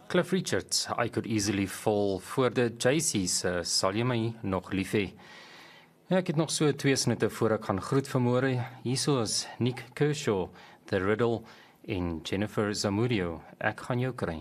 Cliff Richards, I Could Easily Fall, voor de JC's, sal jy my nog lief hê. Ja, ek het nog so 2 snitte voor ek gaan groet vanmôre. Hierso is Nick Kershaw, The Riddle en Jennifer Zamudio. Ek gaan jou kry.